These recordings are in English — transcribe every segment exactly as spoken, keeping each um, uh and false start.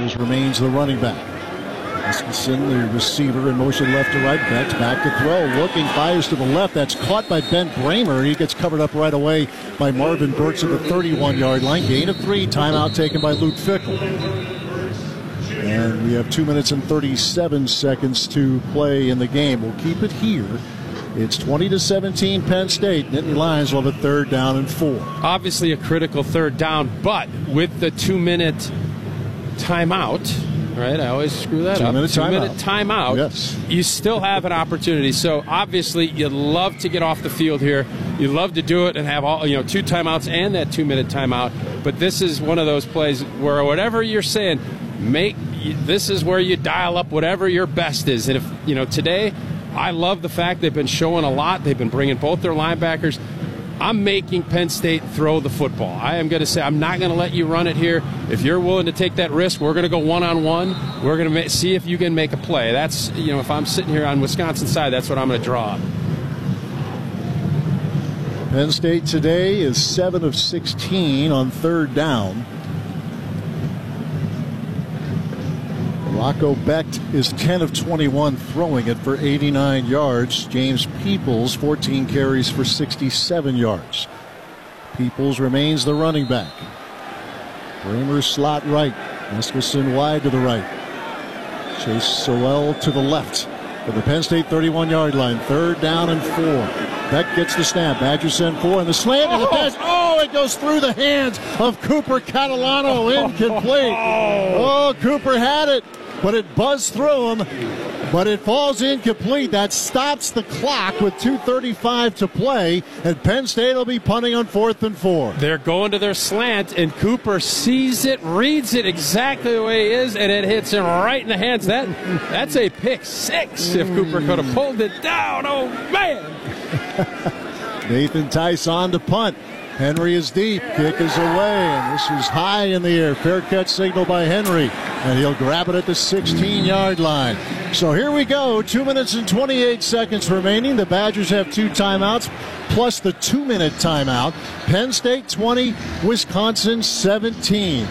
Peoples remains the running back. Hutchinson, the receiver, in motion left to right. Beck's back to throw. Looking, fires to the left. That's caught by Ben Bramer. He gets covered up right away by Marvin Burks at the thirty-one-yard line. Gain of three. Timeout taken by Luke Fickell. And we have two minutes and thirty-seven seconds to play in the game. We'll keep it here. It's twenty to seventeen Penn State. Nittany Lions will have a third down and four. Obviously a critical third down, but with the two-minute timeout, right? I always screw that two up. Minute two-minute timeout. timeout. Yes. You still have an opportunity. So obviously you'd love to get off the field here. You'd love to do it and have all you know two timeouts and that two-minute timeout. But this is one of those plays where whatever you're saying, make this is where you dial up whatever your best is. And if you know today, I love the fact they've been showing a lot. They've been bringing both their linebackers. I'm making Penn State throw the football. I am going to say I'm not going to let you run it here. If you're willing to take that risk, we're going to go one-on-one. We're going to see if you can make a play. That's, you know, if I'm sitting here on Wisconsin side, that's what I'm going to draw up. Penn State today is seven of sixteen on third down. Rocco Becht is ten of twenty-one, throwing it for eighty-nine yards. James Peoples, fourteen carries for sixty-seven yards. Peoples remains the running back. Bramer slot right. Eskison wide to the right. Chase Sowell to the left. For the Penn State thirty-one-yard line. Third down and four. Becht gets the snap. Badgers send four, and the slant and the pass. Oh, it goes through the hands of Cooper Catalano. Incomplete. Oh, Cooper had it, but it buzzed through him. But it falls incomplete. That stops the clock with two thirty-five to play, and Penn State will be punting on fourth and four. They're going to their slant, and Cooper sees it, reads it exactly the way it is, and it hits him right in the hands. That That's a pick six if Cooper could have pulled it down. Oh, man. Nathan Tice on to punt. Henry is deep. Kick is away, and this is high in the air. Fair catch signal by Henry, and he'll grab it at the sixteen-yard line. So here we go. Two minutes and twenty-eight seconds remaining. The Badgers have two timeouts plus the two-minute timeout. Penn State twenty, Wisconsin seventeen.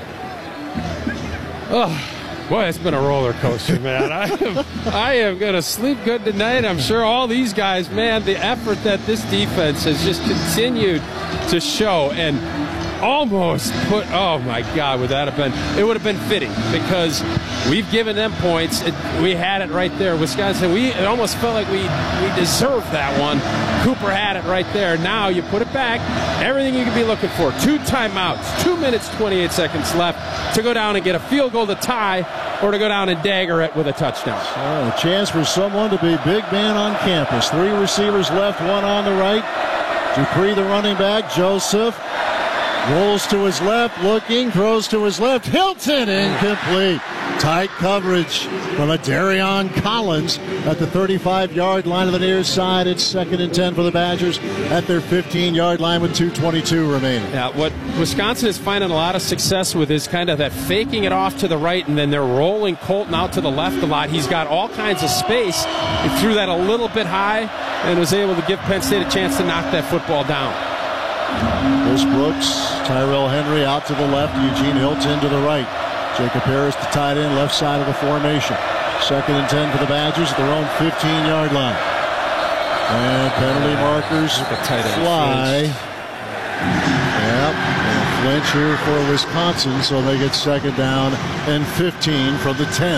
Oh. Boy, it's been a roller coaster, man. I am, I am going to sleep good tonight. I'm sure all these guys, man, the effort that this defense has just continued to show and almost put, oh my God, would that have been, it would have been fitting because we've given them points. It, we had it right there. Wisconsin, we it almost felt like we, we deserved that one. Cooper had it right there. Now you put it back, everything you could be looking for. Two timeouts, two minutes, twenty-eight seconds left to go down and get a field goal to tie or to go down and dagger it with a touchdown. Oh, a chance for someone to be big man on campus. Three receivers left, one on the right. Dupree, the running back. Joseph rolls to his left, looking, throws to his left. Hilton, incomplete. Tight coverage from a Darion Collins at the thirty-five-yard line of the near side. It's second and ten for the Badgers at their fifteen-yard line with two twenty-two remaining. Yeah, what Wisconsin is finding a lot of success with is kind of that faking it off to the right, and then they're rolling Colton out to the left a lot. He's got all kinds of space. He threw that a little bit high and was able to give Penn State a chance to knock that football down. Chris Brooks, Tyrell Henry out to the left, Eugene Hilton to the right. Jacob Harris, the tight end, left side of the formation. Second and ten for the Badgers at their own fifteen-yard line. And penalty markers fly. Yep, and flinch here for Wisconsin, so they get second down and fifteen from the ten.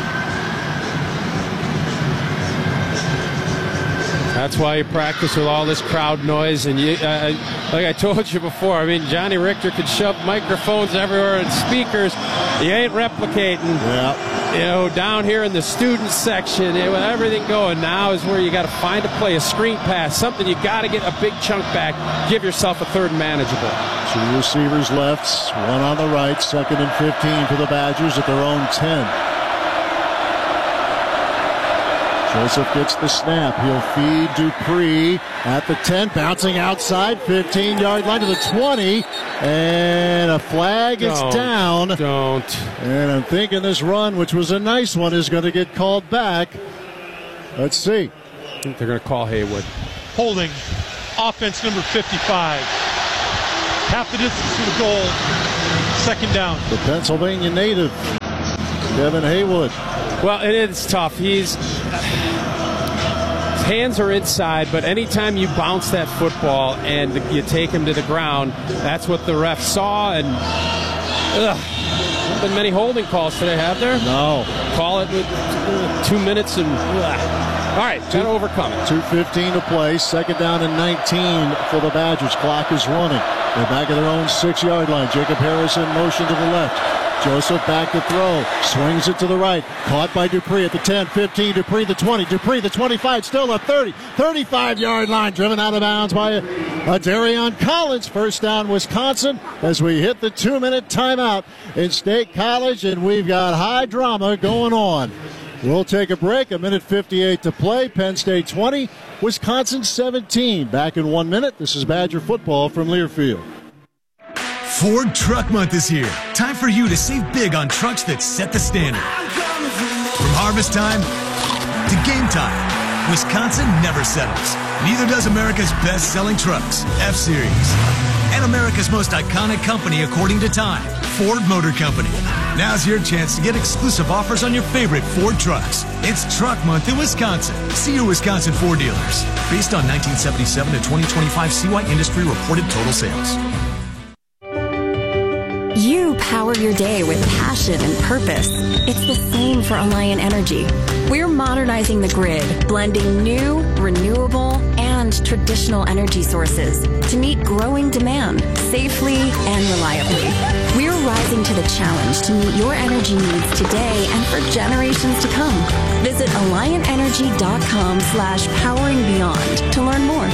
That's why you practice with all this crowd noise. And you, uh, like I told you before, I mean, Johnny Richter could shove microphones everywhere and speakers. You ain't replicating. Yeah. You know, down here in the student section, you know, with everything going, now is where you got to find a play, a screen pass, something you got to get a big chunk back, give yourself a third manageable. Two receivers left, one on the right, second and fifteen for the Badgers at their own ten. Joseph gets the snap. He'll feed Dupree at the ten, bouncing outside, fifteen-yard line to the twenty, and a flag is Don't, down. Don't. And I'm thinking this run, which was a nice one, is going to get called back. Let's see. I think they're going to call Haywood. Holding offense number fifty-five. Half the distance to the goal. Second down. The Pennsylvania native Kevin Haywood. Well, it is tough. He's his hands are inside, but anytime you bounce that football and you take him to the ground, that's what the ref saw. And ugh, not been many holding calls today, have there? No. Call it with two minutes and ugh. All right, got to overcome it. two fifteen to play. Second down and nineteen for the Badgers. Clock is running. They're back at their own six-yard line. Jacob Harrison motion to the left. Joseph back to throw. Swings it to the right. Caught by Dupree at the ten, fifteen. Dupree the twenty. Dupree the twenty-five. Still a thirty. thirty-five-yard line. Driven out of bounds by a, a Darion Collins. First down, Wisconsin, as we hit the two-minute timeout in State College, and we've got high drama going on. We'll take a break. A minute fifty-eight to play. Penn State twenty, Wisconsin seventeen. Back in one minute. This is Badger football from Learfield. Ford Truck Month is here. Time for you to save big on trucks that set the standard. From harvest time to game time, Wisconsin never settles. Neither does America's best-selling trucks, F-Series. And America's most iconic company according to Time, Ford Motor Company. Now's your chance to get exclusive offers on your favorite Ford trucks. It's Truck Month in Wisconsin. See your Wisconsin Ford dealers. Based on nineteen seventy-seven to twenty twenty-five C Y Industry reported total sales. You power your day with passion and purpose. It's the same for Alliant Energy. We're modernizing the grid, blending new, renewable, and traditional energy sources to meet growing demand safely and reliably. We're rising to the challenge to meet your energy needs today and for generations to come. Visit alliantenergy.com slash powering beyond to learn more.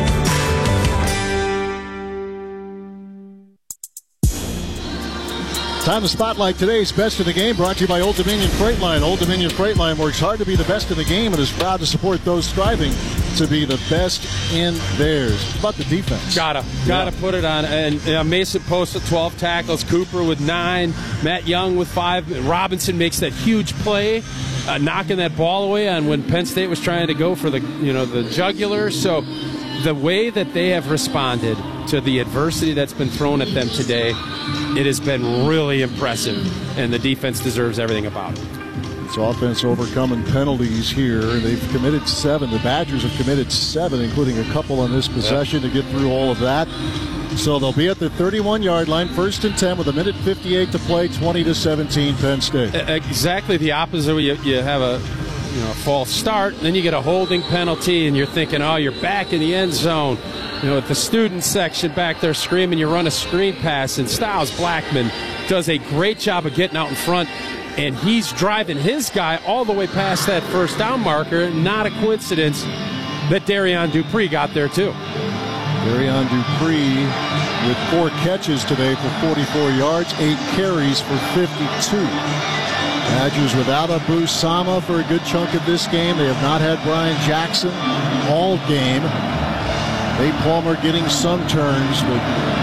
Time to spotlight today's Best in the Game, brought to you by Old Dominion Freight Line. Old Dominion Freight Line works hard to be the best in the game and is proud to support those striving to be the best in theirs. It's about the defense. Gotta, gotta yeah. put it on. And uh, Mason Post with twelve tackles, Cooper with nine, Matt Young with five. Robinson makes that huge play, uh, knocking that ball away on when Penn State was trying to go for the, you know, the jugular. So the way that they have responded to the adversity that's been thrown at them today, it has been really impressive, and the defense deserves everything about it. It's offense overcoming penalties here. They've committed seven. The Badgers have committed seven, including a couple on this possession yep. to get through all of that. So they'll be at the thirty-one-yard line, first and ten with a minute fifty-eight to play, twenty to seventeen, Penn State. Exactly the opposite. You, you have a you know a false start, then you get a holding penalty, and you're thinking, oh, you're back in the end zone. You know, at the student section back there screaming, you run a screen pass, and Styles Blackman does a great job of getting out in front, and he's driving his guy all the way past that first down marker. Not a coincidence that Darion Dupree got there, too. Darion Dupree with four catches today for forty-four yards, eight carries for fifty-two. Badgers without Abu Sama for a good chunk of this game. They have not had Brian Jackson all game. Nate Palmer getting some turns, but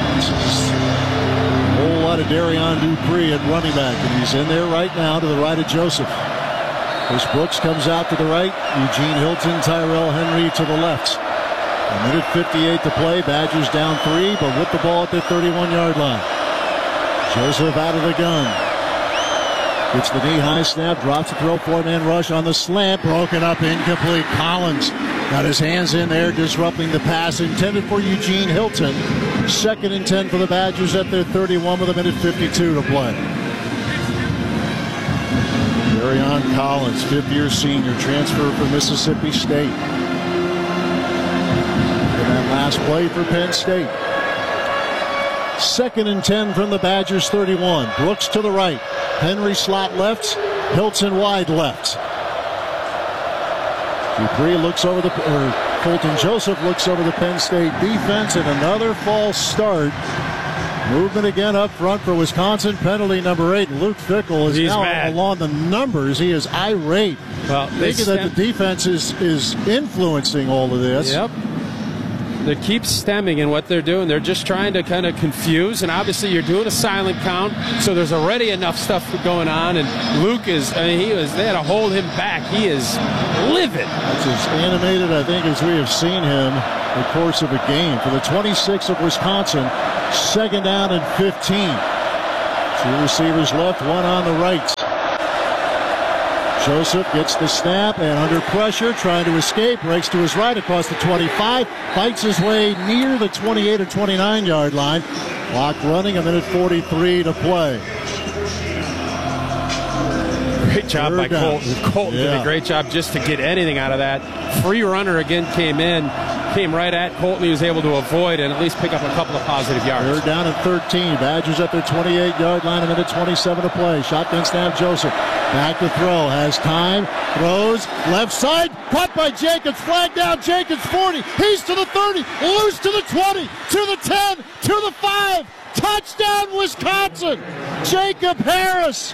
a whole lot of Darion Dupree at running back, and he's in there right now to the right of Joseph. Chris Brooks comes out to the right. Eugene Hilton, Tyrell Henry to the left. A minute fifty-eight to play. Badgers down three, but with the ball at the thirty-one-yard line. Joseph out of the gun. Gets the knee-high snap, drops the throw, four-man rush on the slant, broken up, incomplete. Collins got his hands in there, disrupting the pass intended for Eugene Hilton. Second and ten for the Badgers at their thirty-one with a minute fifty-two to play. Darion Collins, fifth-year senior, transfer from Mississippi State. And that last play for Penn State. Second and ten from the Badgers thirty-one. Brooks to the right. Henry slot left. Hilton wide left. Dupree looks over the, or Colton Joseph looks over the Penn State defense, and another false start. Movement again up front for Wisconsin. Penalty number eight. Luke Fickell is He's now mad. along the numbers. He is irate. Well, thinking that the defense is, is influencing all of this. Yep. They keep stemming in what they're doing. They're just trying to kind of confuse, and obviously you're doing a silent count, so there's already enough stuff going on, and Luke is, I mean, he was, they had to hold him back. He is livid. That's as animated, I think, as we have seen him in the course of a game. For the twenty-six of Wisconsin, second down and fifteen. Two receivers left, one on the right. Joseph gets the snap and under pressure, trying to escape, breaks to his right across the twenty-five, fights his way near the twenty-eight or twenty-nine yard line. Clock running, a minute forty-three to play. Great job Third by down. Colton. Colton Yeah. did a great job just to get anything out of that. Free runner again came in, came right at Colton. He was able to avoid and at least pick up a couple of positive yards. Third down and thirteen. Badgers at their twenty-eight yard line, a minute twenty-seven to play. Shotgun snap, Joseph. Back to throw. Has time. Throws. Left side. Caught by Jacobs. Flag down. Jacobs forty. He's to the thirty. Loose to the twenty. To the ten. To the five. Touchdown, Wisconsin. Jacob Harris.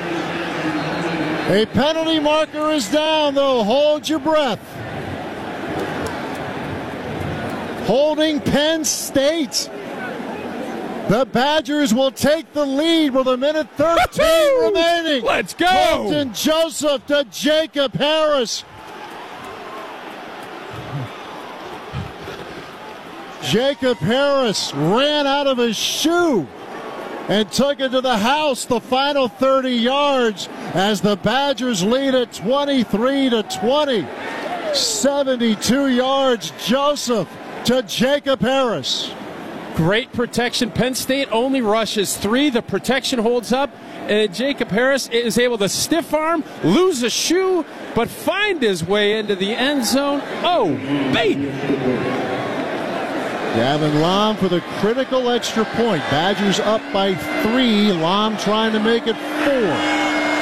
A penalty marker is down, though. Hold your breath. Holding Penn State. The Badgers will take the lead with a minute thirteen Woo-hoo! remaining. Let's go. Colton Joseph to Jacob Harris. Jacob Harris ran out of his shoe and took it to the house, the final thirty yards, as the Badgers lead at twenty-three to twenty. seventy-two yards, Joseph to Jacob Harris. Great protection. Penn State only rushes three. The protection holds up. And Jacob Harris is able to stiff arm, lose a shoe, but find his way into the end zone. Oh, baby. Gavin Lom for the critical extra point. Badgers up by three. Lom trying to make it four.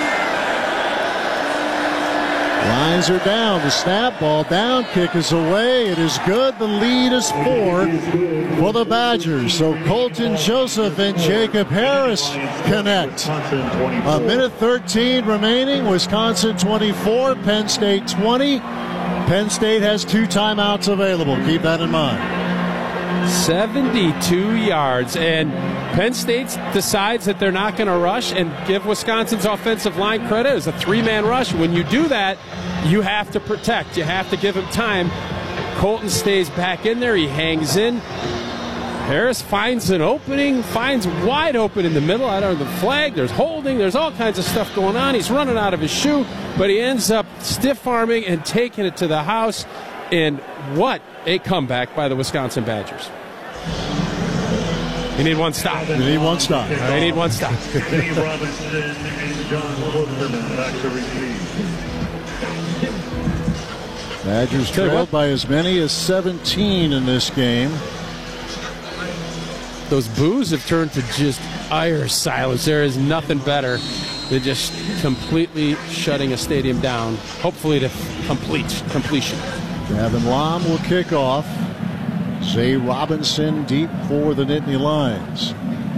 Lines are down. The snap, ball down, kick is away. It is good. The lead is four for the Badgers. So Colton Joseph and Jacob Harris connect. A minute thirteen remaining. Wisconsin twenty-four, Penn State twenty. Penn State has two timeouts available. Keep that in mind. seventy-two yards, and Penn State decides that they're not going to rush and give Wisconsin's offensive line credit. It was a three-man rush. When you do that, you have to protect. You have to give him time. Colton stays back in there. He hangs in. Harris finds an opening, finds wide open in the middle. I don't know, the flag, there's holding, there's all kinds of stuff going on. He's running out of his shoe, but he ends up stiff-arming and taking it to the house. And what a comeback by the Wisconsin Badgers. You need one stop. You need one stop. You need one stop. Dave Robinson and John Woodman back to receive. Badgers trailed by as many as seventeen in this game. Those boos have turned to just ire silence. There is nothing better than just completely shutting a stadium down, hopefully to complete completion. Gavin Lom will kick off. Zay Robinson deep for the Nittany Lions.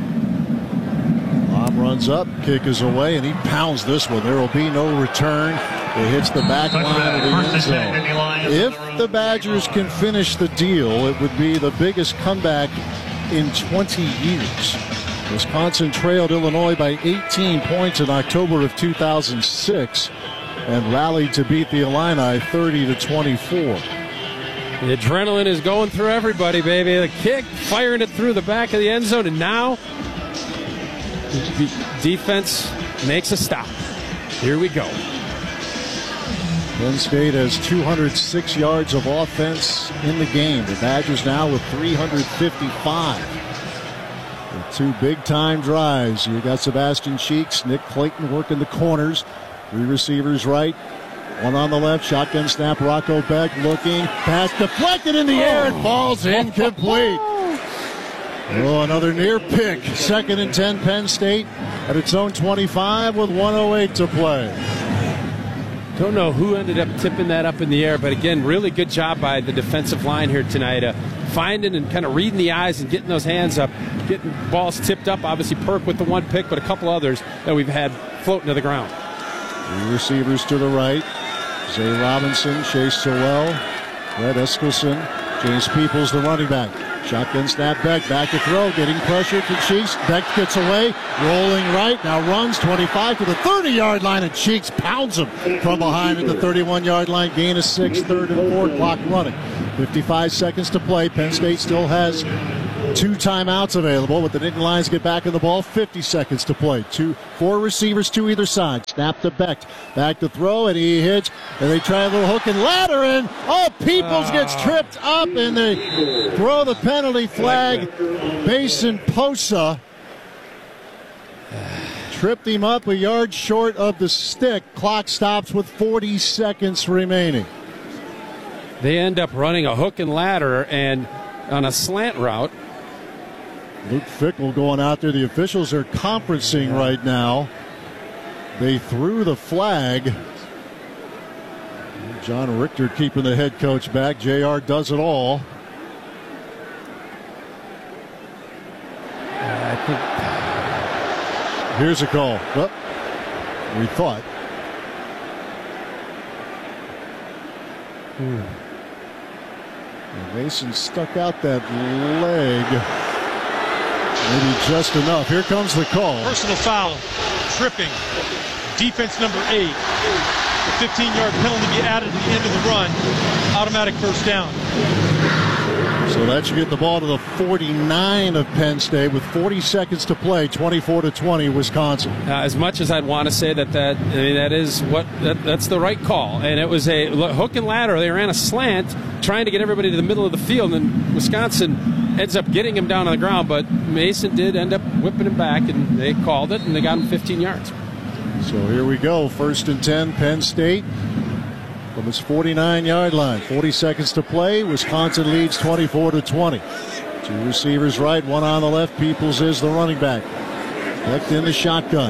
Lom runs up, kick is away, and he pounds this one. There will be no return. It hits the back line of the end zone. If the Badgers can finish the deal, it would be the biggest comeback in twenty years. Wisconsin trailed Illinois by eighteen points in October of two thousand six and rallied to beat the Illini thirty to twenty-four. The adrenaline is going through everybody, baby. The kick, firing it through the back of the end zone, and now the defense makes a stop. Here we go. Penn State has two hundred six yards of offense in the game. The Badgers now with three hundred fifty-five. With two big-time drives. You got Sebastian Cheeks, Nick Clayton working the corners. Three receivers right, one on the left. Shotgun snap, Rocco Beck looking. Pass deflected in the air and falls incomplete. Oh, another near pick. Second and ten, Penn State at its own twenty-five with one oh eight to play. Don't know who ended up tipping that up in the air, but again, really good job by the defensive line here tonight. Uh, finding and kind of reading the eyes and getting those hands up, getting balls tipped up. Obviously, Perk with the one pick, but a couple others that we've had floating to the ground. Three receivers to the right. Zay Robinson, Chase Sowell, Red Eskelson, James Peoples, the running back. Shotgun snap, Beck, back to throw, getting pressure to Cheeks. Beck gets away, rolling right, now runs twenty-five to the thirty-yard line, and Cheeks pounds him from behind at the thirty-one-yard line. Gain of six, third and four, clock running. fifty-five seconds to play. Penn State still has Two timeouts available, with the Nittany Lions get back in the ball. fifty seconds to play. Two, four receivers to either side. Snap to Becht. Back to throw, and he hits. And they try a little hook and ladder in. Oh, Peoples oh. gets tripped up, and they throw the penalty flag. Mason Posa tripped him up a yard short of the stick. Clock stops with forty seconds remaining. They end up running a hook and ladder and on a slant route. Luke Fickell going out there. The officials are conferencing right now. They threw the flag. John Richter keeping the head coach back. J R does it all. I think. Here's a call. Well, we thought. Hmm. Mason stuck out that leg. Maybe just enough. Here comes the call. Personal foul. Tripping. Defense number eight. The fifteen-yard penalty be added to the end of the run. Automatic first down. So that should get the ball to the forty-nine of Penn State with forty seconds to play. twenty-four to twenty, Wisconsin. Uh, as much as I'd want to say that that I mean, that is what that, that's the right call, and it was a hook and ladder. They ran a slant, trying to get everybody to the middle of the field, and Wisconsin ends up getting him down on the ground. But Mason did end up whipping him back, and they called it, and they got him fifteen yards. So here we go. First and ten, Penn State from its forty-nine-yard line. forty seconds to play. Wisconsin leads twenty-four to twenty. Two receivers right, one on the left. Peoples is the running back. Becht in the shotgun.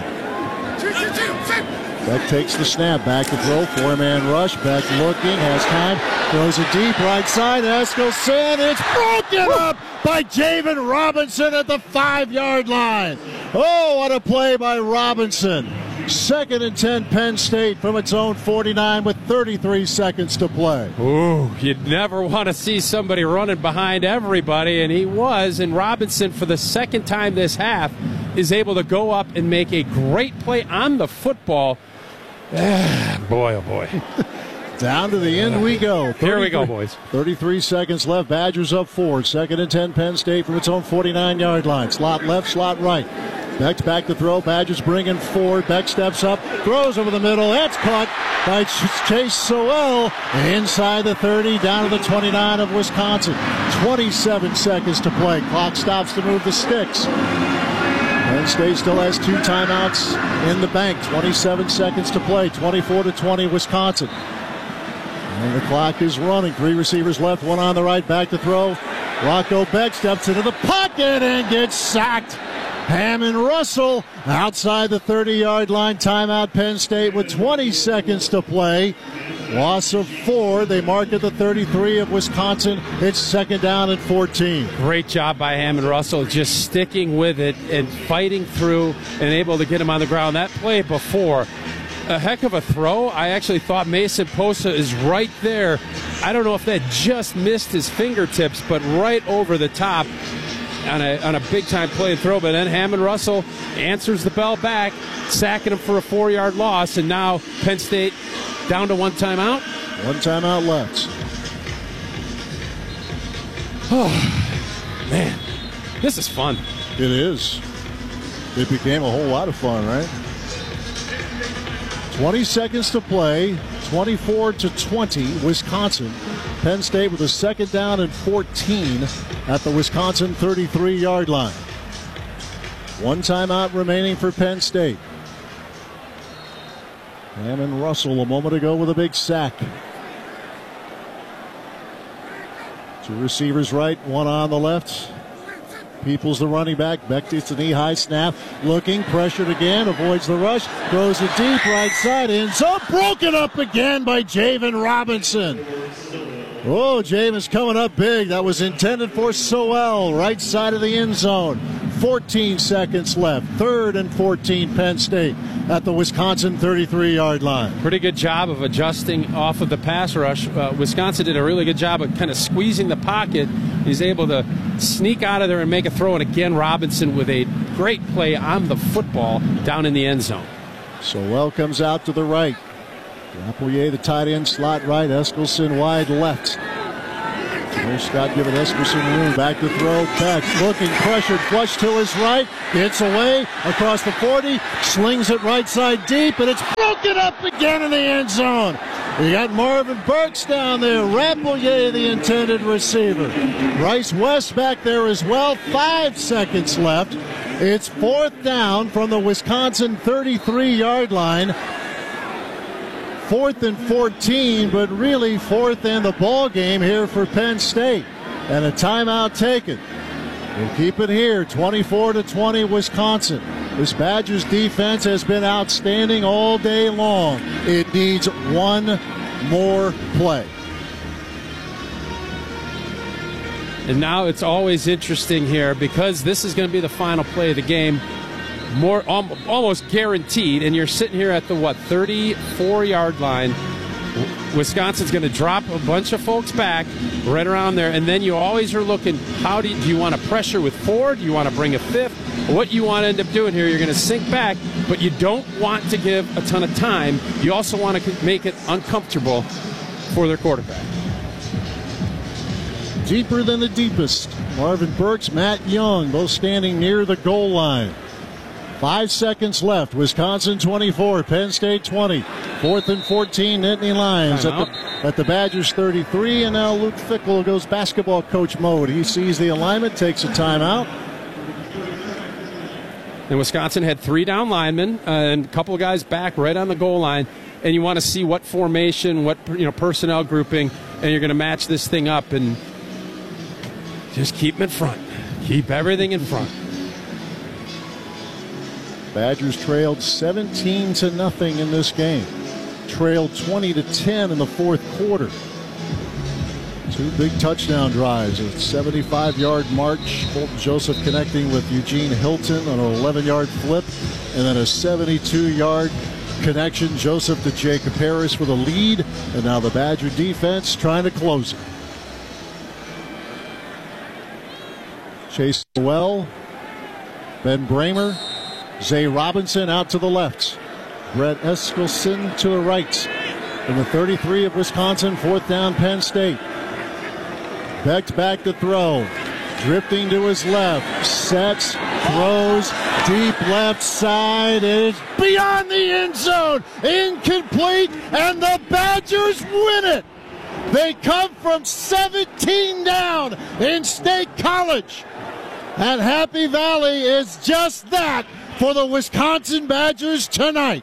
Becht takes the snap. Back to throw. Four-man rush. Becht looking. Has time. Throws it deep. Right side. Eskilsson. It's broken up by Javen Robinson at the five-yard line. Oh, what a play by Robinson. Second and ten, Penn State from its own forty-nine with thirty-three seconds to play. Ooh, you'd never want to see somebody running behind everybody, and he was. And Robinson, for the second time this half, is able to go up and make a great play on the football. Ah, boy, oh boy. Down to the end we go. Here we go, boys. thirty-three seconds left. Badgers up four. Second and ten, Penn State from its own forty-nine-yard line. Slot left, slot right. Becht back to throw. Badgers bringing forward. Becht steps up, throws over the middle. That's caught by Chase Sowell inside the thirty, down to the twenty-nine of Wisconsin. twenty-seven seconds to play. Clock stops to move the sticks. Penn State still has two timeouts in the bank. twenty-seven seconds to play. twenty-four to twenty, Wisconsin. And the clock is running. Three receivers left, one on the right. Back to throw. Rocco Becht steps into the pocket and gets sacked. Hammond Russell outside the thirty-yard line. Timeout, Penn State with twenty seconds to play. Loss of four. They mark at the thirty-three of Wisconsin. It's second down and fourteen. Great job by Hammond Russell, just sticking with it and fighting through and able to get him on the ground. That play before, a heck of a throw. I actually thought Mason Posa is right there. I don't know if that just missed his fingertips, but right over the top. On a, on a big-time play and throw, but then Hammond Russell answers the bell back, sacking him for a four-yard loss, and now Penn State down to one timeout. One timeout left. Oh, man, this is fun. It is. It became a whole lot of fun, right? twenty seconds to play, twenty-four to twenty, Wisconsin. Penn State with a second down and fourteen at the Wisconsin thirty-three-yard line. One timeout remaining for Penn State. Hammond Russell a moment ago with a big sack. Two receivers right, one on the left. Peoples the running back. Becht gets a knee-high snap. Looking, pressured again, avoids the rush. Throws it deep, right side, end zone. Broken up again by Javen Robinson. Oh, Javen's coming up big. That was intended for Sowell, right side of the end zone. fourteen seconds left. Third and fourteen, Penn State at the Wisconsin thirty-three-yard line. Pretty good job of adjusting off of the pass rush. Uh, Wisconsin did a really good job of kind of squeezing the pocket. He's able to sneak out of there and make a throw. And again, Robinson with a great play on the football down in the end zone. Sowell comes out to the right. Lapouille, the tight end, slot right. Eskilsson wide left. Here's Scott giving Esperson room. Back to throw. Beck looking, pressured, flush to his right. Gets away across the forty. Slings it right side deep, and it's broken up again in the end zone. You got Marvin Burks down there. Rappelier, the intended receiver. Bryce West back there as well. Five seconds left. It's fourth down from the Wisconsin thirty-three-yard line. Fourth and fourteen, but really fourth in the ball game here for Penn State. And a timeout taken. We'll keep it here, twenty-four to twenty, Wisconsin. This Badgers defense has been outstanding all day long. It needs one more play. And now it's always interesting here because this is going to be the final play of the game. More almost guaranteed, and you're sitting here at the, what, thirty-four-yard line. Wisconsin's going to drop a bunch of folks back right around there, and then you always are looking, how do you, do you want to pressure with four? Do you want to bring a fifth? What you want to end up doing here, you're going to sink back, but you don't want to give a ton of time. You also want to make it uncomfortable for their quarterback. Deeper than the deepest. Marvin Burks, Matt Young, both standing near the goal line. Five seconds left. Wisconsin twenty-four, Penn State twenty. Fourth and fourteen, Nittany Lions at the, at the Badgers thirty-three. And now Luke Fickell goes basketball coach mode. He sees the alignment, takes a timeout. And Wisconsin had three down linemen uh, and a couple of guys back right on the goal line. And you want to see what formation, what you know personnel grouping, and you're going to match this thing up and just keep them in front. Keep everything in front. Badgers trailed seventeen to nothing in this game. Trailed twenty to ten in the fourth quarter. Two big touchdown drives. A seventy-five-yard march. Fulton Joseph connecting with Eugene Hilton on an eleven-yard flip. And then a seventy-two-yard connection. Joseph to Jacob Harris for the lead. And now the Badger defense trying to close it. Chase Well. Ben Bramer. Zay Robinson out to the left. Brett Eskelson to the right. In the thirty-three of Wisconsin, fourth down, Penn State. Beck's back to throw. Drifting to his left. Sets, throws, deep left side. It's beyond the end zone. Incomplete, and the Badgers win it. They come from seventeen down in State College. And Happy Valley is just that for the Wisconsin Badgers tonight.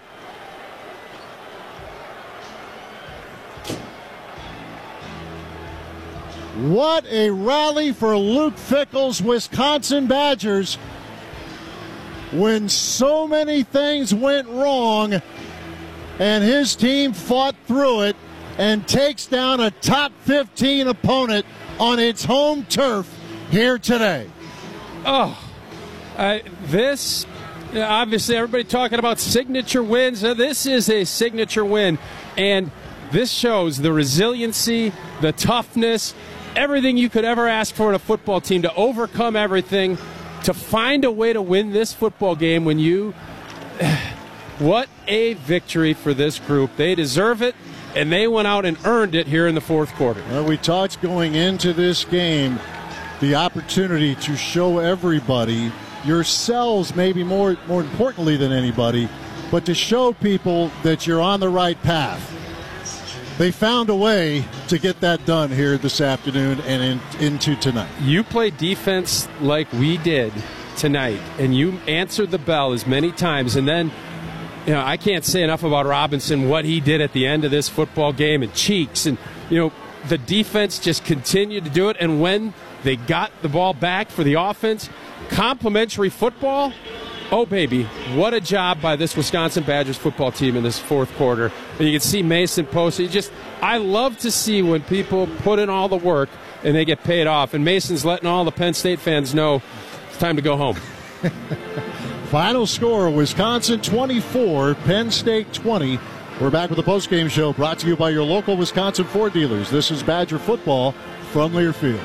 What a rally for Luke Fickell's Wisconsin Badgers when so many things went wrong and his team fought through it and takes down a top fifteen opponent on its home turf here today. Oh, uh, this... Obviously, everybody talking about signature wins. Now, this is a signature win, and this shows the resiliency, the toughness, everything you could ever ask for in a football team to overcome everything, to find a way to win this football game when you... What a victory for this group. They deserve it, and they went out and earned it here in the fourth quarter. Well, we talked going into this game the opportunity to show everybody, yourselves maybe more more importantly than anybody, but to show people that you're on the right path. They found a way to get that done here this afternoon and in, into tonight. You play defense like we did tonight, and you answered the bell as many times, and then you know I can't say enough about Robinson, what he did at the end of this football game, and Cheeks, and you know the defense just continued to do it, and when they got the ball back for the offense, complimentary football, oh baby, what a job by this Wisconsin Badgers football team in this fourth quarter. And you can see Mason post. You just, I love to see when people put in all the work and they get paid off. And Mason's letting all the Penn State fans know it's time to go home. Final score, Wisconsin twenty-four, Penn State twenty. We're back with the postgame show brought to you by your local Wisconsin Ford dealers. This is Badger football from Learfield.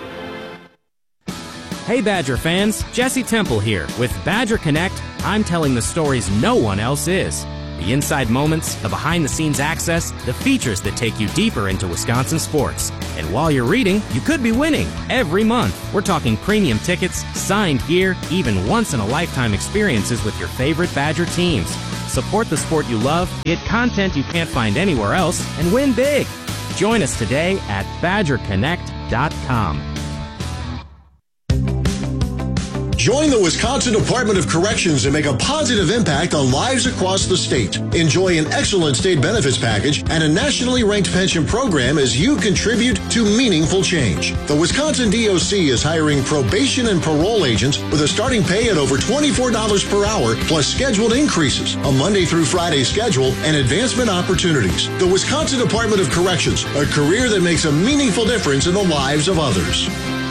Hey Badger fans, Jesse Temple here. With Badger Connect, I'm telling the stories no one else is. The inside moments, the behind-the-scenes access, the features that take you deeper into Wisconsin sports. And while you're reading, you could be winning every month. We're talking premium tickets, signed gear, even once-in-a-lifetime experiences with your favorite Badger teams. Support the sport you love, get content you can't find anywhere else, and win big. Join us today at badger connect dot com. Join the Wisconsin Department of Corrections and make a positive impact on lives across the state. Enjoy an excellent state benefits package and a nationally ranked pension program as you contribute to meaningful change. The Wisconsin D O C is hiring probation and parole agents with a starting pay at over twenty-four dollars per hour, plus scheduled increases, a Monday through Friday schedule, and advancement opportunities. The Wisconsin Department of Corrections, a career that makes a meaningful difference in the lives of others.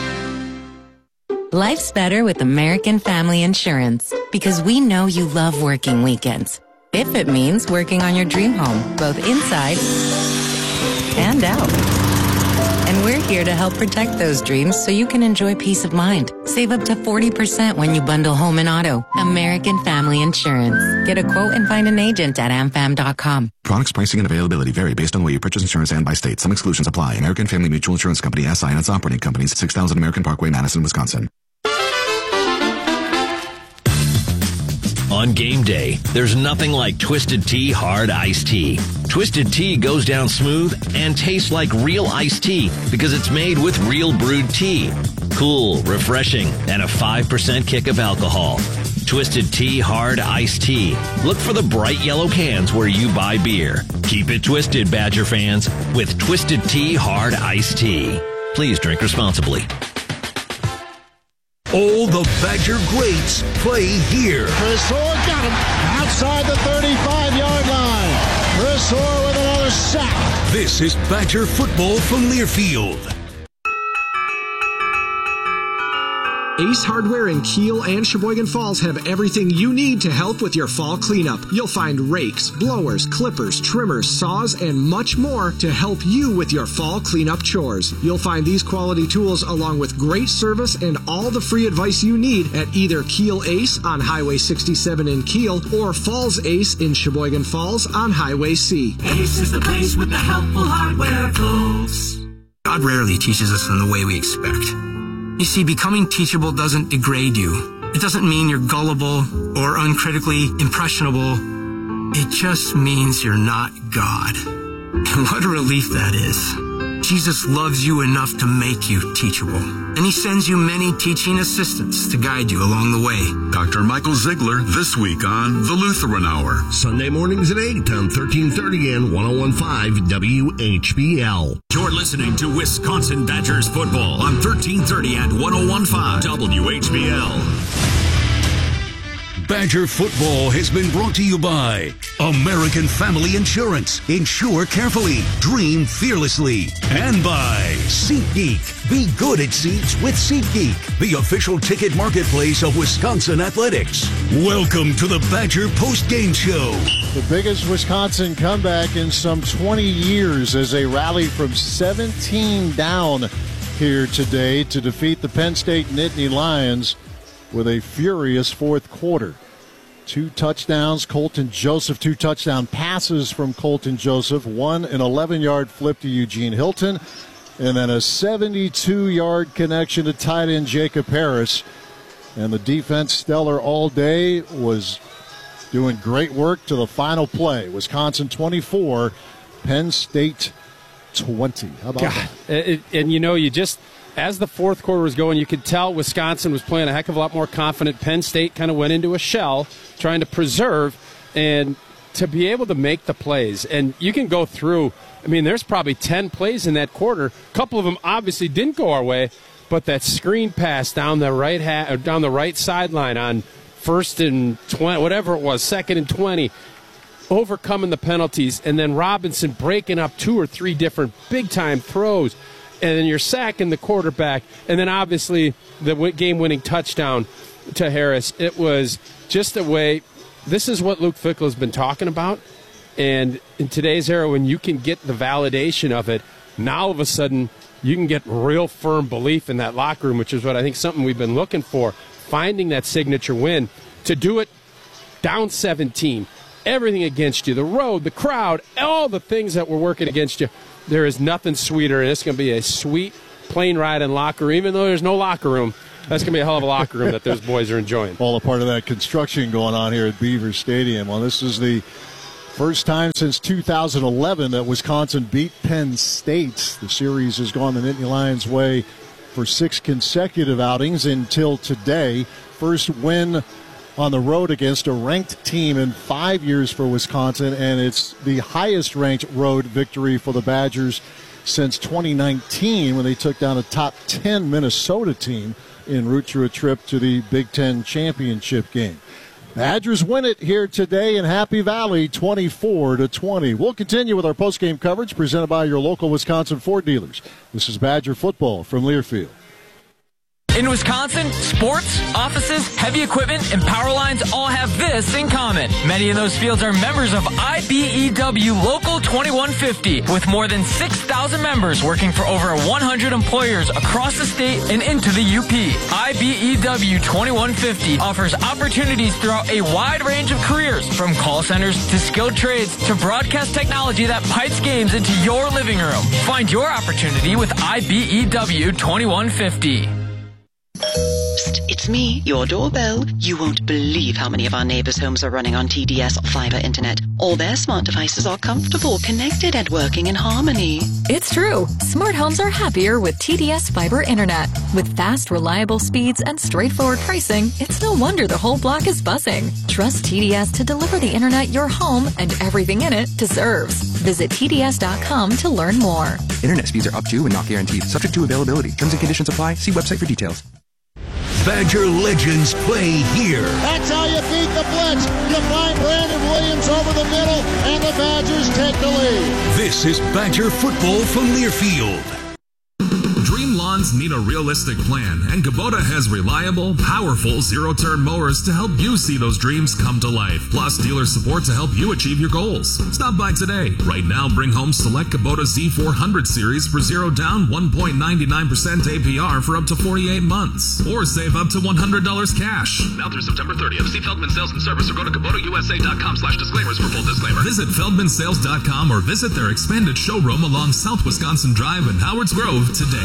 Life's better with American Family Insurance because we know you love working weekends. If it means working on your dream home, both inside and out. And we're here to help protect those dreams so you can enjoy peace of mind. Save up to forty percent when you bundle home and auto. American Family Insurance. Get a quote and find an agent at am fam dot com. Products, pricing, and availability vary based on the way you purchase insurance and by state. Some exclusions apply. American Family Mutual Insurance Company, S I and its operating companies, six thousand American Parkway, Madison, Wisconsin. On game day, there's nothing like Twisted Tea Hard Iced Tea. Twisted Tea goes down smooth and tastes like real iced tea because it's made with real brewed tea. Cool, refreshing, and a five percent kick of alcohol. Twisted Tea Hard Iced Tea. Look for the bright yellow cans where you buy beer. Keep it twisted, Badger fans, with Twisted Tea Hard Iced Tea. Please drink responsibly. All the Badger greats play here. Chris Orr got him outside the thirty-five-yard line. Chris Orr with another sack. This is Badger football from Learfield. Ace Hardware in Kiel and Sheboygan Falls have everything you need to help with your fall cleanup. You'll find rakes, blowers, clippers, trimmers, saws, and much more to help you with your fall cleanup chores. You'll find these quality tools along with great service and all the free advice you need at either Kiel Ace on Highway sixty-seven in Kiel or Falls Ace in Sheboygan Falls on Highway C. Ace is the place with the helpful hardware, folks. God rarely teaches us in the way we expect. You see, becoming teachable doesn't degrade you. It doesn't mean you're gullible or uncritically impressionable. It just means you're not God. And what a relief that is. Jesus loves you enough to make you teachable. And he sends you many teaching assistants to guide you along the way. Doctor Michael Ziegler this week on The Lutheran Hour. Sunday mornings at eight on thirteen thirty and ten fifteen W H B L. You're listening to Wisconsin Badgers football on thirteen thirty and ten fifteen W H B L. Badger football has been brought to you by American Family Insurance. Insure carefully, dream fearlessly. And by SeatGeek. Be good at seats with SeatGeek, the official ticket marketplace of Wisconsin athletics. Welcome to the Badger Post-Game Show. The biggest Wisconsin comeback in some twenty years as they rally from seventeen down here today to defeat the Penn State Nittany Lions with a furious fourth quarter. Two touchdowns, Colton Joseph, two touchdown passes from Colton Joseph, one an eleven-yard flip to Eugene Hilton, and then a seventy-two-yard connection to tight end Jacob Harris. And the defense, stellar all day, was doing great work to the final play. Wisconsin twenty-four, Penn State twenty. How about God, that? It, and, you know, you just, as the fourth quarter was going, you could tell Wisconsin was playing a heck of a lot more confident. Penn State kind of went into a shell, trying to preserve, and to be able to make the plays. And you can go through, I mean, there's probably ten plays in that quarter. A couple of them obviously didn't go our way, but that screen pass down the right ha- or down the right sideline on first and twenty, whatever it was, second and twenty, overcoming the penalties, and then Robinson breaking up two or three different big-time throws, and then you're sacking the quarterback, and then obviously the game-winning touchdown to Harris. It was just a way. This is what Luke Fickell has been talking about, and in today's era, when you can get the validation of it, now all of a sudden you can get real firm belief in that locker room, which is what I think something we've been looking for, finding that signature win. To do it down seventeen, everything against you, the road, the crowd, all the things that were working against you, there is nothing sweeter, and it's going to be a sweet plane ride and locker room, even though there's no locker room. That's going to be a hell of a locker room that those boys are enjoying. All a part of that construction going on here at Beaver Stadium. Well, this is the first time since two thousand eleven that Wisconsin beat Penn State. The series has gone the Nittany Lions' way for six consecutive outings until today. First win on the road against a ranked team in five years for Wisconsin, and it's the highest ranked road victory for the Badgers since twenty nineteen when they took down a top ten Minnesota team en route to a trip to the Big Ten championship game. Badgers win it here today in Happy Valley, twenty-four to twenty. We'll continue with our postgame coverage presented by your local Wisconsin Ford dealers. This is Badger football from Learfield. In Wisconsin, sports, offices, heavy equipment, and power lines all have this in common. Many of those fields are members of I B E W Local twenty-one fifty, with more than six thousand members working for over one hundred employers across the state and into the U P. I B E W twenty-one fifty offers opportunities throughout a wide range of careers, from call centers to skilled trades to broadcast technology that pipes games into your living room. Find your opportunity with I B E W twenty-one fifty. Psst, it's me, your doorbell. You won't believe how many of our neighbors' homes are running on T D S fiber internet. All their smart devices are comfortable, connected, and working in harmony. It's true. Smart homes are happier with T D S fiber internet. With fast, reliable speeds and straightforward pricing, it's no wonder the whole block is buzzing. Trust T D S to deliver the internet your home and everything in it deserves. Visit T D S dot com to learn more. Internet speeds are up to and not guaranteed. Subject to availability. Terms and conditions apply. See website for details. Badger legends play here. That's how you beat the blitz. You find Brandon Williams over the middle, and the Badgers take the lead. This is Badger football from Learfield. Dream lawns need a realistic plan, and Kubota has reliable, powerful zero-turn mowers to help you see those dreams come to life. Plus, dealer support to help you achieve your goals. Stop by today. Right now, bring home select Kubota Z four hundred series for zero down, one point nine nine percent A P R for up to forty-eight months. Or save up to one hundred dollars cash. Now through September thirtieth. See Feldman Sales and Service or go to Kubota U S A dot com slash disclaimers for full disclaimer. Visit Feldman Sales dot com or visit their expanded showroom along South Wisconsin Drive in Howards Grove today.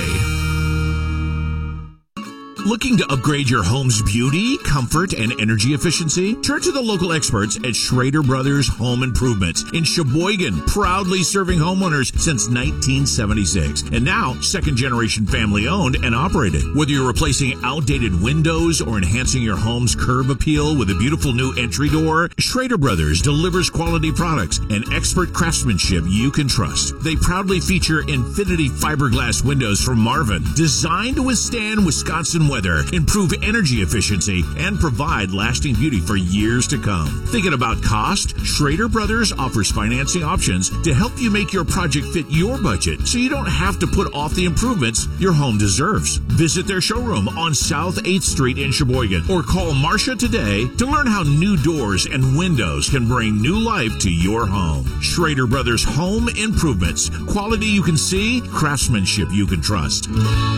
Looking to upgrade your home's beauty, comfort, and energy efficiency? Turn to the local experts at Schrader Brothers Home Improvements in Sheboygan, proudly serving homeowners since nineteen seventy-six. And now, second-generation family-owned and operated. Whether you're replacing outdated windows or enhancing your home's curb appeal with a beautiful new entry door, Schrader Brothers delivers quality products and expert craftsmanship you can trust. They proudly feature Infinity fiberglass windows from Marvin, designed to withstand Wisconsin weather, improve energy efficiency, and provide lasting beauty for years to come. Thinking about cost? Schrader Brothers offers financing options to help you make your project fit your budget so you don't have to put off the improvements your home deserves. Visit their showroom on South eighth Street in Sheboygan or call Marcia today to learn how new doors and windows can bring new life to your home. Schrader Brothers Home Improvements. Quality you can see, craftsmanship you can trust.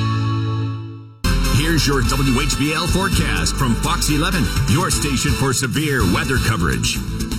Here's your W H B L forecast from Fox eleven, your station for severe weather coverage.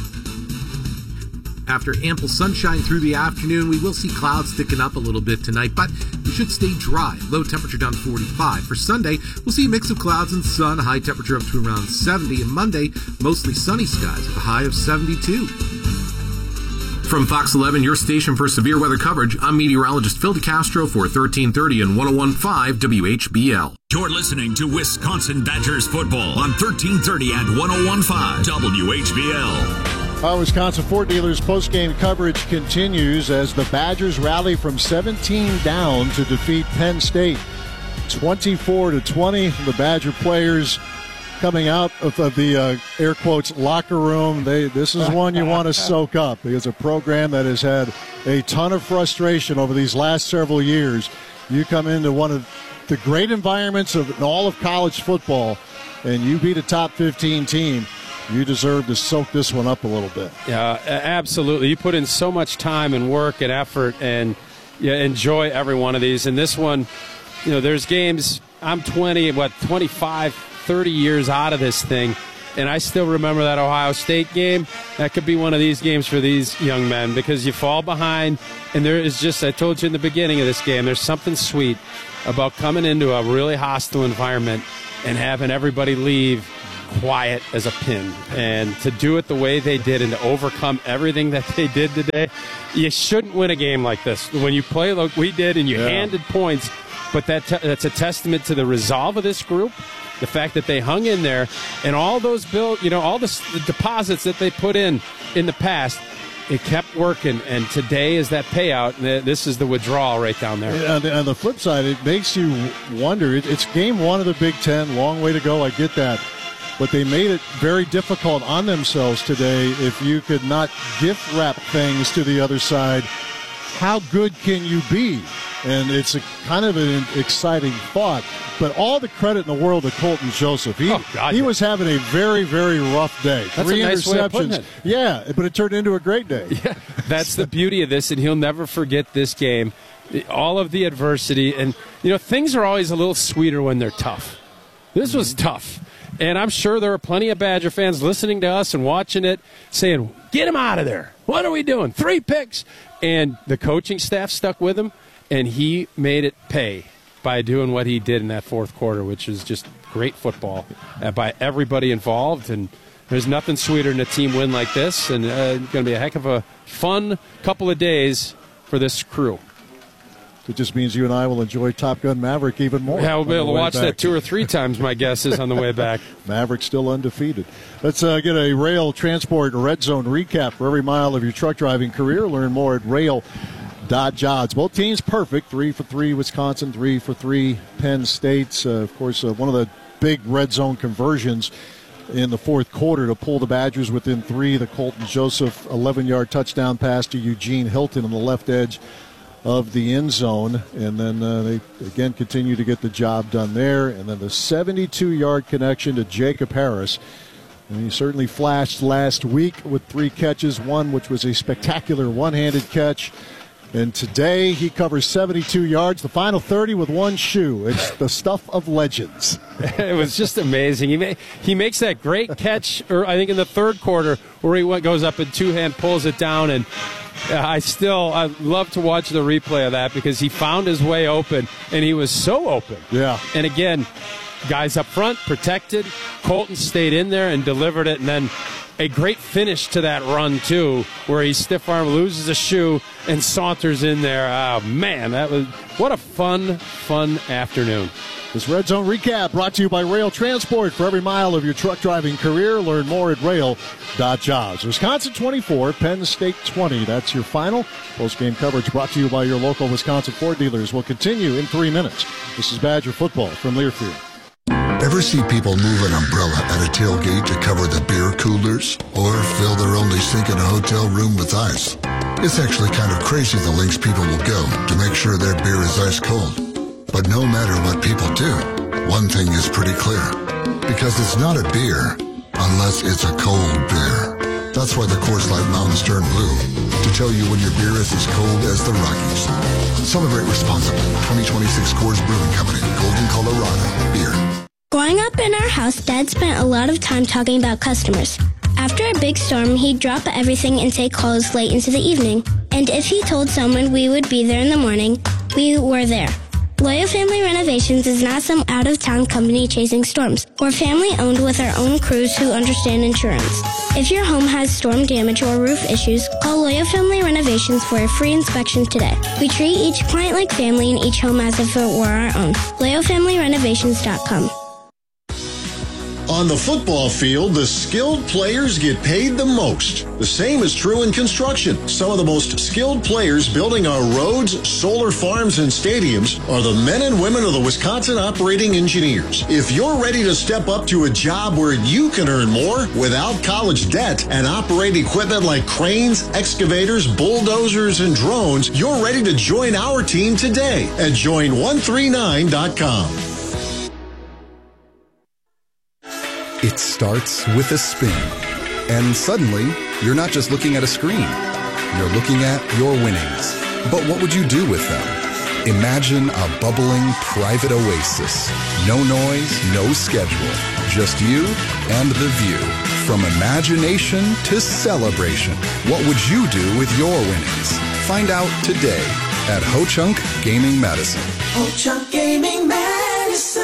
After ample sunshine through the afternoon, we will see clouds thicking up a little bit tonight, but we should stay dry. Low temperature down to forty-five. For Sunday, we'll see a mix of clouds and sun, high temperature up to around seventy. And Monday, mostly sunny skies with a high of seventy-two. From Fox eleven, your station for severe weather coverage, I'm meteorologist Phil DeCastro for thirteen thirty and one oh one point five W H B L. You're listening to Wisconsin Badgers football on thirteen thirty and one oh one point five W H B L. Our Wisconsin Ford Dealers postgame coverage continues as the Badgers rally from seventeen down to defeat Penn State twenty-four to twenty. The Badger players coming out of the uh, air quotes locker room. They this is one you want to soak up because a program that has had a ton of frustration over these last several years. You come into one of the great environments of all of college football, and you beat a top fifteen team. You deserve to soak this one up a little bit. Yeah, absolutely. You put in so much time and work and effort, and you enjoy every one of these. And this one, you know, there's games. I'm twenty, what, twenty-five, thirty years out of this thing, And I still remember that Ohio State game. That could be one of these games for these young men because you fall behind, and there is just, I told you in the beginning of this game, there's something sweet about coming into a really hostile environment and having everybody leave quiet as a pin. And to do it the way they did and to overcome everything that they did today, you shouldn't win a game like this. When you play like we did and you yeah. handed points, but that te- that's a testament to the resolve of this group, the fact that they hung in there, and all those build, you know, all the, the deposits that they put in in the past, it kept working, and today is that payout. And this is the withdrawal right down there. Yeah, on, the, on the flip side, it makes you wonder. It, it's game one of the Big Ten, long way to go. I get that. But they made it very difficult on themselves today. If you could not gift wrap things to the other side, how good can you be? And it's a kind of an exciting thought. But all the credit in the world to Colton Joseph. He, oh, God, he yeah. was having a very, very rough day. That's Three a nice interceptions. way of putting it. Yeah, but it turned into a great day. Yeah, that's the beauty of this, and he'll never forget this game. All of the adversity. And, you know, things are always a little sweeter when they're tough. This was tough. And I'm sure there are plenty of Badger fans listening to us and watching it saying, get him out of there. What are we doing? Three picks. And the coaching staff stuck with him, and he made it pay by doing what he did in that fourth quarter, which is just great football uh, by everybody involved. And there's nothing sweeter than a team win like this. And uh, it's going to be a heck of a fun couple of days for this crew. It just means you and I will enjoy Top Gun Maverick even more. Yeah, we'll be able to watch back. that two or three times, my guess is, on the way back. Maverick still undefeated. Let's uh, get a Rail Transport Red Zone recap for every mile of your truck driving career. Learn more at rail dot jobs. Both teams perfect. Three for three Wisconsin, three for three Penn State. Uh, of course, uh, one of the big red zone conversions in the fourth quarter to pull the Badgers within three. The Colton Joseph eleven-yard touchdown pass to Eugene Hilton on the left edge of the end zone, and then uh, they again continue to get the job done there. And then the seventy-two-yard connection to Jacob Harris. And he certainly flashed last week with three catches, one which was a spectacular one-handed catch. And today he covers seventy-two yards, the final thirty with one shoe. It's the stuff of legends. It was just amazing. He ma- he makes that great catch, or I think in the third quarter, where he went, goes up and two-hand pulls it down. And I still I love to watch the replay of that because he found his way open, and he was so open. Yeah. And again, guys up front protected. Colton stayed in there and delivered it, and then a great finish to that run, too, where he stiff arm loses a shoe and saunters in there. Oh, man, that was what a fun, fun afternoon. This Red Zone recap brought to you by Rail Transport. For every mile of your truck driving career, learn more at rail dot jobs. Wisconsin twenty-four, Penn State twenty. That's your final. Post-game coverage brought to you by your local Wisconsin Ford dealers will continue in three minutes. This is Badger football from Learfield. Ever see people move an umbrella at a tailgate to cover the beer coolers or fill their only sink in a hotel room with ice? It's actually kind of crazy the lengths people will go to make sure their beer is ice cold. But no matter what people do, one thing is pretty clear. Because it's not a beer unless it's a cold beer. That's why the Coors Light Mountains turn blue, to tell you when your beer is as cold as the Rockies. Celebrate responsibly. twenty twenty-six Coors Brewing Company, Golden, Colorado. Beer. Growing up in our house, Dad spent a lot of time talking about customers. After a big storm, he'd drop everything and take calls late into the evening. And if he told someone we would be there in the morning, we were there. Loyal Family Renovations is not some out-of-town company chasing storms. We're family-owned with our own crews who understand insurance. If your home has storm damage or roof issues, call Loyal Family Renovations for a free inspection today. We treat each client like family and each home as if it were our own. loyal family renovations dot com. On the football field, the skilled players get paid the most. The same is true in construction. Some of the most skilled players building our roads, solar farms, and stadiums are the men and women of the Wisconsin Operating Engineers. If you're ready to step up to a job where you can earn more without college debt and operate equipment like cranes, excavators, bulldozers, and drones, you're ready to join our team today at join one three nine dot com. It starts with a spin, and suddenly, you're not just looking at a screen. You're looking at your winnings. But what would you do with them? Imagine a bubbling private oasis. No noise, no schedule. Just you and the view. From imagination to celebration. What would you do with your winnings? Find out today at Ho-Chunk Gaming Medicine. Ho-Chunk Gaming Medicine.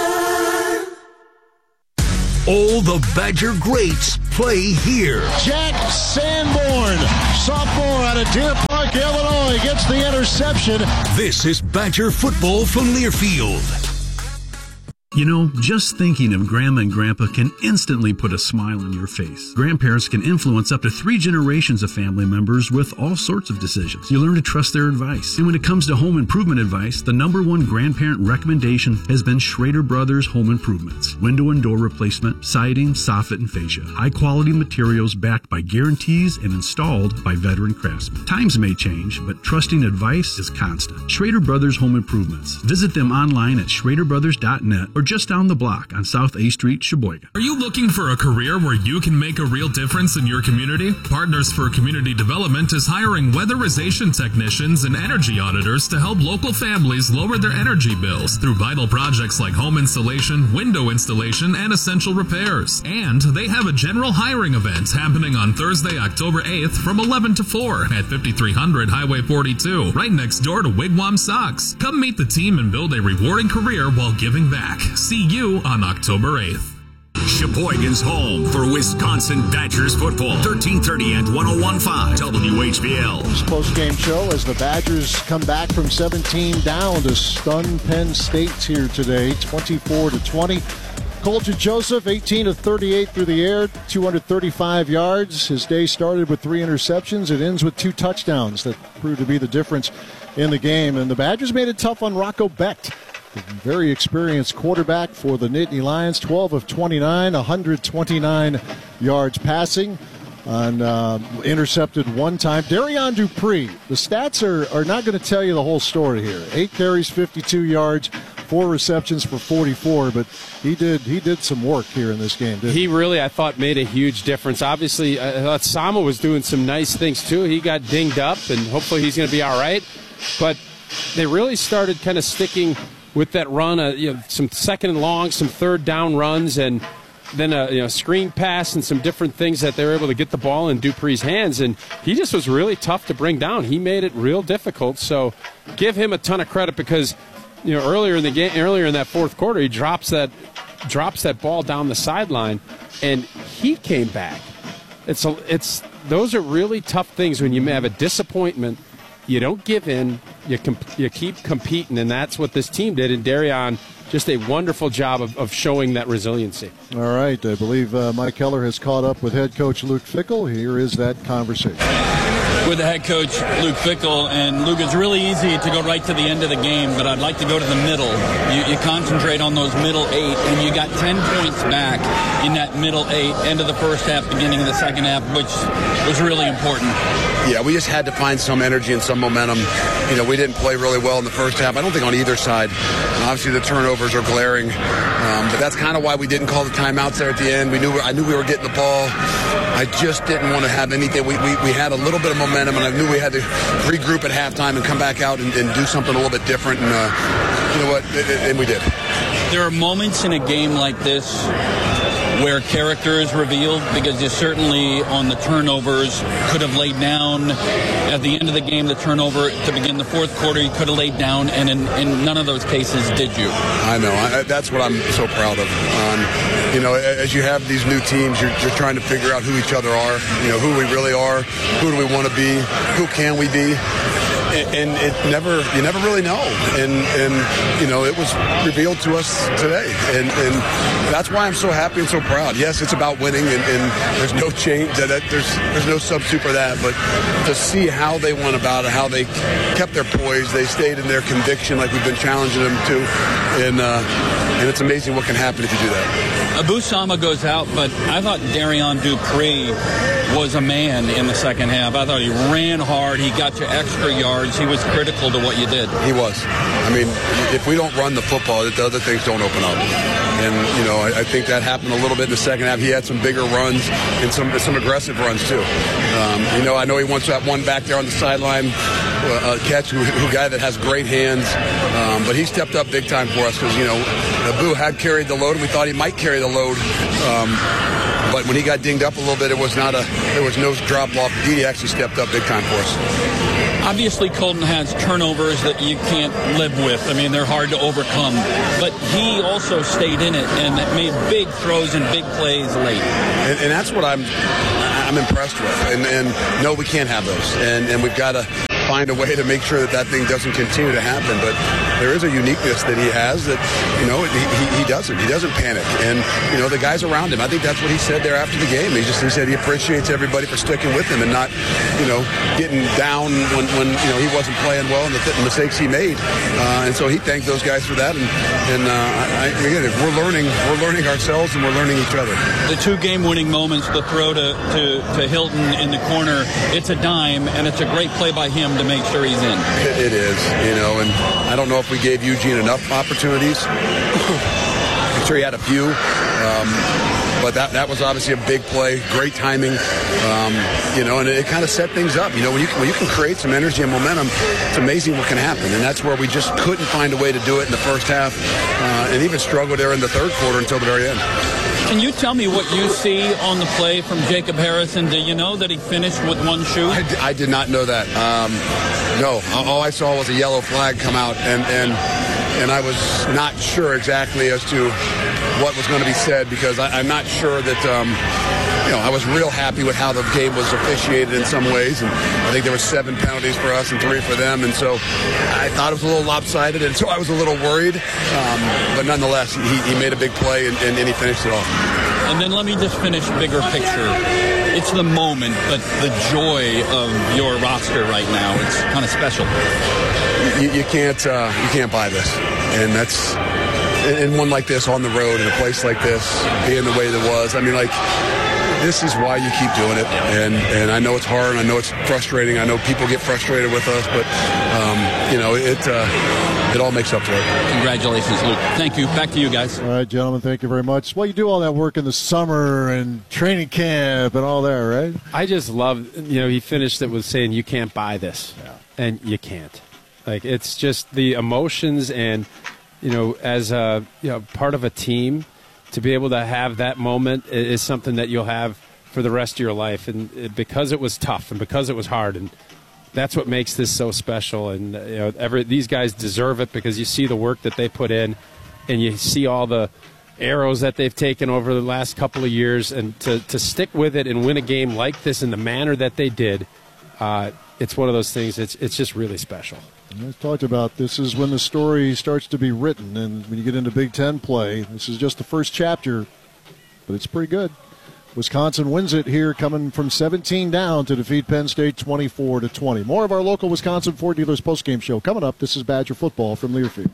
All the Badger greats play here. Jack Sanborn, sophomore out of Deer Park, Illinois, gets the interception. This is Badger football from Learfield. You know, just thinking of Grandma and Grandpa can instantly put a smile on your face. Grandparents can influence up to three generations of family members with all sorts of decisions. You learn to trust their advice. And when it comes to home improvement advice, the number one grandparent recommendation has been Schrader Brothers Home Improvements. Window and door replacement, siding, soffit, and fascia. High-quality materials backed by guarantees and installed by veteran craftsmen. Times may change, but trusting advice is constant. Schrader Brothers Home Improvements. Visit them online at schrader brothers dot net or just down the block on South A Street, Sheboygan. Are you looking for a career where you can make a real difference in your community? Partners for Community Development is hiring weatherization technicians and energy auditors to help local families lower their energy bills through vital projects like home installation, window installation, and essential repairs. And they have a general hiring event happening on Thursday, October eighth from eleven to four at fifty-three hundred Highway forty-two, right next door to Wigwam Socks. Come meet the team and build a rewarding career while giving back. See you on October eighth. Sheboygan's home for Wisconsin Badgers football. thirteen thirty and one oh one point five W H B L. This post-game show as the Badgers come back from seventeen down to stun Penn State here today, twenty-four to twenty. Colton Joseph, eighteen of thirty-eight through the air, two hundred thirty-five yards. His day started with three interceptions. It ends with two touchdowns that proved to be the difference in the game. And the Badgers made it tough on Rocco Becht. Very experienced quarterback for the Nittany Lions, twelve of twenty-nine, one hundred twenty-nine yards passing, and uh, intercepted one time. Darion Dupree, the stats are, are not going to tell you the whole story here. Eight carries, fifty-two yards, four receptions for forty-four, but he did he did some work here in this game, didn't he? He really, I thought, made a huge difference. Obviously, I thought Sama was doing some nice things, too. He got dinged up, and hopefully he's going to be all right. But they really started kind of sticking with that run, uh, you know, some second and long, some third down runs, and then a you know, screen pass and some different things that they were able to get the ball in Dupree's hands. And he just was really tough to bring down. He made it real difficult. So give him a ton of credit because you know earlier in the game, earlier in that fourth quarter, he drops that drops that ball down the sideline, and he came back. It's a, it's those are really tough things when you have a disappointment. You don't give in. You comp- you keep competing, and that's what this team did. And Darion, just a wonderful job of, of showing that resiliency. All right, I believe uh, Mike Keller has caught up with head coach Luke Fickell. Here is that conversation. With the head coach, Luke Fickell, and Luke, it's really easy to go right to the end of the game, but I'd like to go to the middle. You, you concentrate on those middle eight, and you got ten points back in that middle eight, end of the first half, beginning of the second half, which was really important. Yeah, we just had to find some energy and some momentum. You know, we didn't play really well in the first half. I don't think on either side. Obviously, the turnovers are glaring, um, but that's kind of why we didn't call the timeouts there at the end. We knew I knew we were getting the ball. I just didn't want to have anything. We, we, we had a little bit of momentum, and I knew we had to regroup at halftime and come back out and, and do something a little bit different. And uh, you know what? And we did. There are moments in a game like this where character is revealed, because you certainly on the turnovers could have laid down at the end of the game. The turnover to begin the fourth quarter, you could have laid down, and in, in none of those cases did you. I know. I, that's what I'm so proud of. Um, you know, as you have these new teams, you're, you're trying to figure out who each other are, you know, who we really are, who do we want to be, who can we be. And it never, you never really know. And, and you know, it was revealed to us today. And, and that's why I'm so happy and so proud. Yes, it's about winning, and, and there's no change. That, there's, there's no substitute for that. But to see how they went about it, how they kept their poise, they stayed in their conviction like we've been challenging them to. And, uh, and it's amazing what can happen if you do that. Abu Sama goes out, but I thought Darion Dupree was a man in the second half. I thought he ran hard. He got you extra yards. He was critical to what you did. He was. I mean, if we don't run the football, the other things don't open up. And, you know, I, I think that happened a little bit in the second half. He had some bigger runs and some some aggressive runs, too. Um, you know, I know he wants that one back there on the sideline uh, catch, who, who guy that has great hands. Um, but he stepped up big time for us because, you know, Naboo had carried the load, and we thought he might carry the load. Um, but when he got dinged up a little bit, it was not a, there was no drop off. Dede actually stepped up big time for us. Obviously, Colton has turnovers that you can't live with. I mean, they're hard to overcome. But he also stayed in it and made big throws and big plays late. And, and that's what I'm I'm impressed with. And, and no, we can't have those. And, and we've got to find a way to make sure that that thing doesn't continue to happen. But there is a uniqueness that he has that, you know, he, he, he doesn't. He doesn't panic. And, you know, the guys around him, I think that's what he said there after the game. He just he said he appreciates everybody for sticking with him and not, you know, getting down when, when you know, he wasn't playing well and the th- mistakes he made. Uh, and so he thanked those guys for that. And, and uh, I, again, we're learning, we're learning ourselves and we're learning each other. The two game-winning moments, the throw to, to, to Hilton in the corner, it's a dime, and it's a great play by him to make sure he's in. It, it is, you know, and I don't know if we gave Eugene enough opportunities. I'm sure he had a few, um, but that that was obviously a big play, great timing, um, you know, and it, it kind of set things up. You know, when you, when you can create some energy and momentum, it's amazing what can happen, and that's where we just couldn't find a way to do it in the first half, uh, and even struggled there in the third quarter until the very end. Can you tell me what you see on the play from Jacob Harrison? Do you know that he finished with one shoe? I, d- I did not know that. Um, no, all I saw was a yellow flag come out, and, and and I was not sure exactly as to what was going to be said because I, I'm not sure that, um, you know, I was real happy with how the game was officiated in some ways, and I think there were seven penalties for us and three for them, and so I thought it was a little lopsided, and so I was a little worried, um, but nonetheless, he, he made a big play, and, and, and he finished it off. And then let me just finish bigger picture. It's the moment, but the joy of your roster right now, it's kind of special. You, you can't uh, you can't buy this, and that's in one like this on the road in a place like this being the way that was. I mean, like, this is why you keep doing it, and and I know it's hard, and I know it's frustrating. I know people get frustrated with us, but um, you know it uh, it all makes up for it. Congratulations, Luke. Thank you. Back to you guys. All right, gentlemen. Thank you very much. Well, you do all that work in the summer and training camp and all that, right? I just love. You know, he finished it with saying, "You can't buy this," yeah. And you can't. Like, it's just the emotions and, you know, as a you know part of a team, to be able to have that moment is something that you'll have for the rest of your life. And it, because it was tough and because it was hard, and that's what makes this so special. And, you know, every, these guys deserve it because you see the work that they put in and you see all the arrows that they've taken over the last couple of years. And to, to stick with it and win a game like this in the manner that they did, uh, it's one of those things. It's, it's just really special. As talked about, this is when the story starts to be written, and when you get into Big Ten play, this is just the first chapter, but it's pretty good. Wisconsin wins it here, coming from seventeen down to defeat Penn State twenty-four to twenty. More of our local Wisconsin Ford Dealers postgame show coming up. This is Badger Football from Learfield.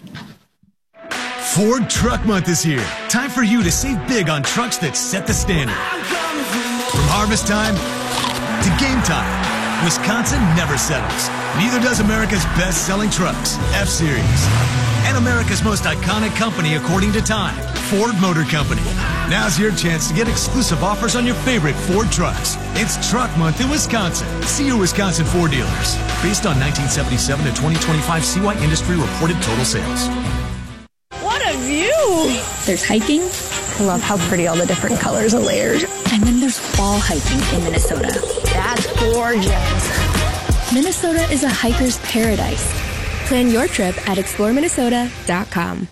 Ford Truck Month is here. Time for you to save big on trucks that set the standard. From harvest time to game time, Wisconsin never settles. Neither does America's best-selling trucks, F-Series. And America's most iconic company, according to Time, Ford Motor Company. Now's your chance to get exclusive offers on your favorite Ford trucks. It's Truck Month in Wisconsin. See your Wisconsin Ford dealers. Based on nineteen seventy-seven to twenty twenty-five C Y Industry reported total sales. What a view! There's hiking. I love how pretty all the different colors and layers. And then there's wall hiking in Minnesota. That's gorgeous. Minnesota is a hiker's paradise. Plan your trip at explore minnesota dot com.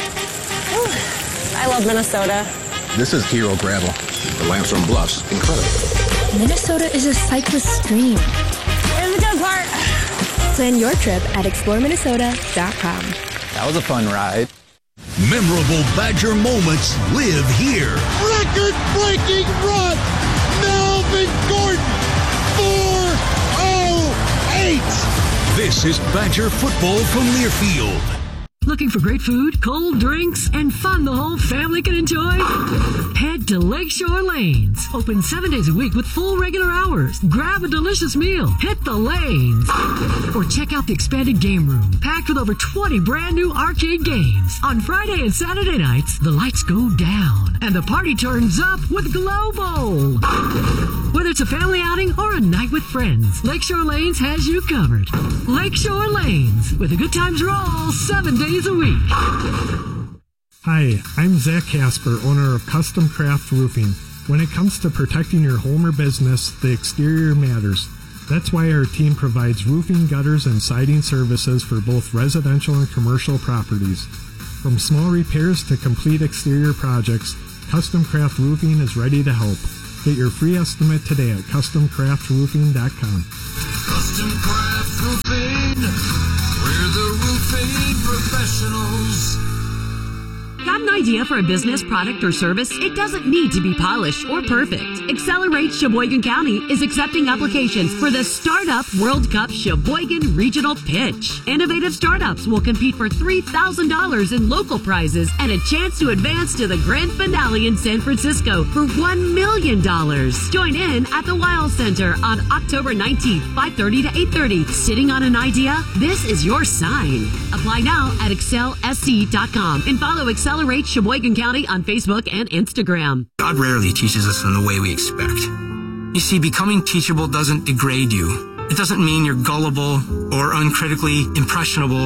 I love Minnesota. This is Hero Gravel. The Limestone Bluffs, incredible. Minnesota is a cyclist dream. Here's the good part. Plan your trip at explore minnesota dot com. That was a fun ride. Memorable Badger moments live here. Record-breaking run. Melvin Gordon. four oh eight. This is Badger football from Learfield. Looking for great food, cold drinks, and fun the whole family can enjoy? Head to Lakeshore Lanes. Open seven days a week with full regular hours. Grab a delicious meal. Hit the lanes. Or check out the expanded game room, packed with over twenty brand new arcade games. On Friday and Saturday nights, the lights go down and the party turns up with Glow Bowl. Whether it's a family outing or a night with friends, Lakeshore Lanes has you covered. Lakeshore Lanes, where the good times roll seven days a week. Hi, I'm Zach Casper, owner of Custom Craft Roofing. When it comes to protecting your home or business, the exterior matters. That's why our team provides roofing, gutters, and siding services for both residential and commercial properties. From small repairs to complete exterior projects, Custom Craft Roofing is ready to help. Get your free estimate today at custom craft roofing dot com. Custom Craft Roofing, we're the roofing professionals. Got an idea for a business, product, or service? It doesn't need to be polished or perfect. Accelerate Sheboygan County is accepting applications for the Startup World Cup Sheboygan Regional Pitch. Innovative startups will compete for three thousand dollars in local prizes and a chance to advance to the grand finale in San Francisco for one million dollars. Join in at the Weil Center on October nineteenth, five thirty to eight thirty. Sitting on an idea? This is your sign. Apply now at excel s c dot com and follow Excel Accelerate Sheboygan County on Facebook and Instagram. God rarely teaches us in the way we expect. You see, becoming teachable doesn't degrade you. It doesn't mean you're gullible or uncritically impressionable.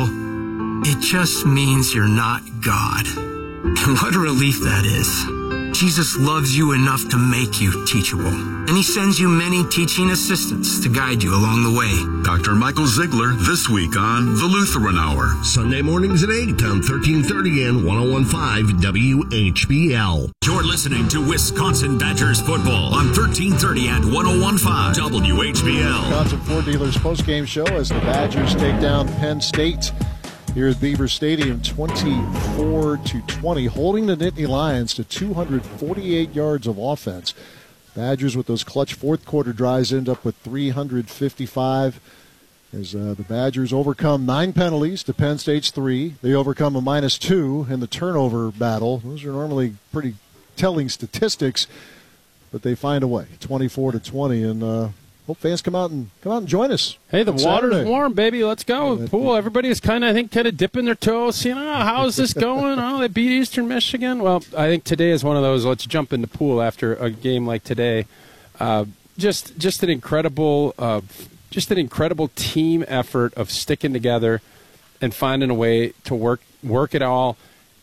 It just means you're not God. And what a relief that is. Jesus loves you enough to make you teachable. And he sends you many teaching assistants to guide you along the way. Doctor Michael Ziegler this week on The Lutheran Hour. Sunday mornings at eight on thirteen thirty and one oh one point five W H B L. You're listening to Wisconsin Badgers football on thirteen thirty and one oh one point five W H B L. Wisconsin Ford Dealers postgame show as the Badgers take down Penn State here at Beaver Stadium, twenty-four to twenty, holding the Nittany Lions to two hundred forty-eight yards of offense. Badgers with those clutch fourth quarter drives end up with three hundred fifty-five. As uh, the Badgers overcome nine penalties to Penn State's three. They overcome a minus two in the turnover battle. Those are normally pretty telling statistics, but they find a way, twenty-four to twenty, and uh, hope fans come out and come out and join us. Hey, the water's water's warm, baby. Let's go. The pool. Everybody is kind of, I think, kind of dipping their toes, seeing, oh, how's this going? Oh, they beat Eastern Michigan. Well, I think today is one of those. Let's jump in the pool after a game like today. Uh, just, just an incredible, uh, just an incredible team effort of sticking together and finding a way to work, work it all.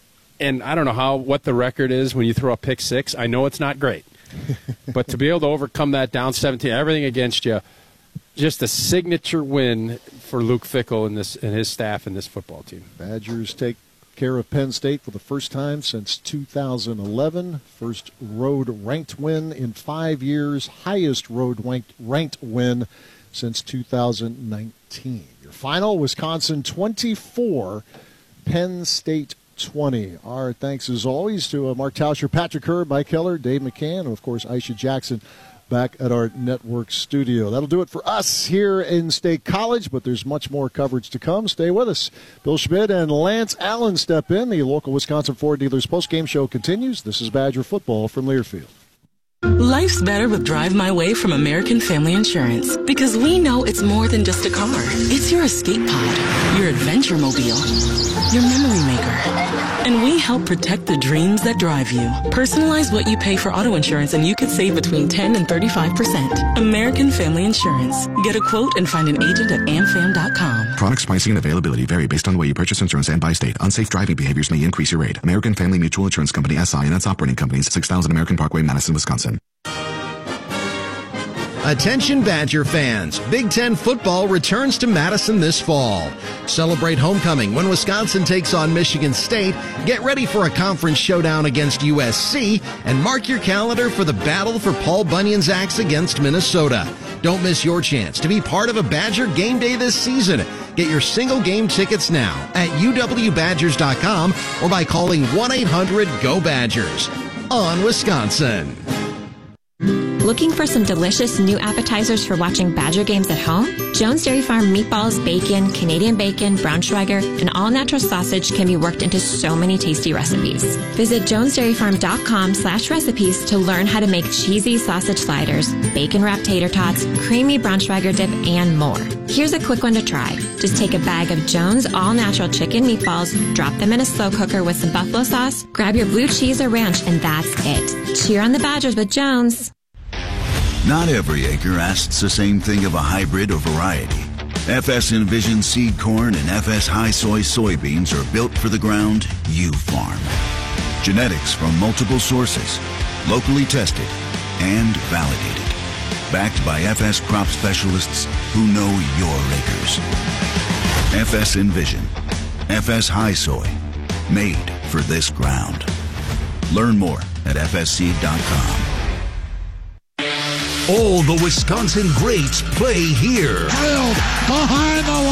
And I don't know how what the record is when you throw a pick six. I know it's not great. But to be able to overcome that down seventeen, everything against you, just a signature win for Luke Fickell and this and his staff and this football team. Badgers take care of Penn State for the first time since two thousand eleven. First road ranked win in five years. Highest road ranked, ranked win since two thousand nineteen. Your final, Wisconsin twenty-four, Penn State twenty. Our thanks as always to uh, Mark Tauscher, Patrick Herb, Mike Keller, Dave McCann, and of course Aisha Jackson back at our network studio. That'll do it for us here in State College, but there's much more coverage to come. Stay with us. Bill Schmidt and Lance Allen step in. The local Wisconsin Ford Dealers postgame show continues. This is Badger football from Learfield. Life's better with Drive My Way from American Family Insurance, because we know it's more than just a car. It's your escape pod, your adventure mobile, your memory maker. And we help protect the dreams that drive you. Personalize what you pay for auto insurance and you could save between ten and thirty-five percent. American Family Insurance. Get a quote and find an agent at am fam dot com. Products, pricing, and availability vary based on the way you purchase insurance and by state. Unsafe driving behaviors may increase your rate. American Family Mutual Insurance Company, S I and its operating companies, six thousand American Parkway, Madison, Wisconsin. Attention Badger fans, Big Ten football returns to Madison this fall. Celebrate homecoming when Wisconsin takes on Michigan State, get ready for a conference showdown against U S C, and mark your calendar for the battle for Paul Bunyan's axe against Minnesota. Don't miss your chance to be part of a Badger game day this season. Get your single game tickets now at u w badgers dot com or by calling one eight hundred go Badgers. On Wisconsin. Looking for some delicious new appetizers for watching Badger games at home? Jones Dairy Farm meatballs, bacon, Canadian bacon, Braunschweiger, and all-natural sausage can be worked into so many tasty recipes. Visit jones dairy farm dot com slash recipes to learn how to make cheesy sausage sliders, bacon-wrapped tater tots, creamy Braunschweiger dip, and more. Here's a quick one to try. Just take a bag of Jones all-natural chicken meatballs, drop them in a slow cooker with some buffalo sauce, grab your blue cheese or ranch, and that's it. Cheer on the Badgers with Jones. Not every acre asks the same thing of a hybrid or variety. F S Envision seed corn and F S High Soy soybeans are built for the ground you farm. Genetics from multiple sources, locally tested and validated. Backed by F S crop specialists who know your acres. F S Envision. F S High Soy. Made for this ground. Learn more at f s seed dot com. All the Wisconsin greats play here. Held behind the line.